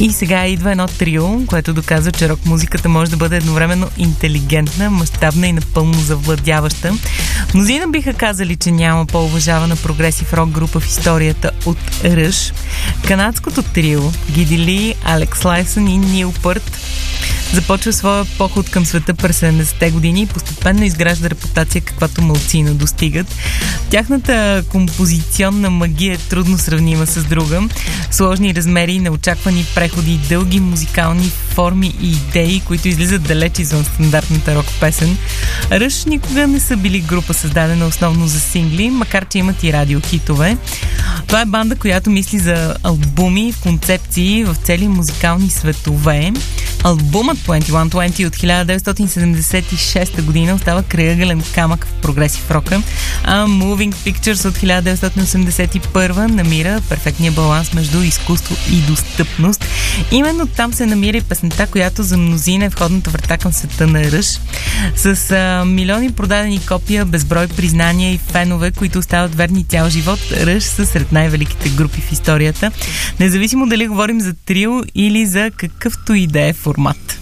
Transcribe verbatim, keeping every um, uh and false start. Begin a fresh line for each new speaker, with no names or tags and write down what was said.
И сега идва едно трио, което доказва, че рок-музиката може да бъде едновременно интелигентна, мащабна и напълно завладяваща. Мнозина биха казали, че няма по-уважавана прогресив рок-група в историята от Ръш. Канадското трио Гиди Ли, Алекс Лайсън и Нил Пърт започва своя поход към света през седемдесетте години и постепенно изгражда репутация, каквато малцина достигат. Тяхната композиционна магия е трудно сравнима с друга. Сложни размери, неочаквани преходи, дълги музикални форми и идеи, които излизат далеч извън стандартната рок-песен. Ръш никога не са били група, създадена основно за сингли, макар че имат и радиохитове. Това е банда, която мисли за албуми, концепции в цели музикални светове. Албумът двайсет и едно двайсет от хиляда деветстотин седемдесет и шеста година остава крайъгълен камък в прогресив рока, а Moving Pictures от хиляда деветстотин осемдесет и първа намира перфектния баланс между изкуство и достъпност. Именно там се намира и песента, която за мнозина е входната врата към света на Ръш. С а, милиони продадени копия, безброй признания и фенове, които остават верни цял живот, Ръш са сред най-великите групи в историята. Независимо дали говорим за трио или за какъвто и да е формат.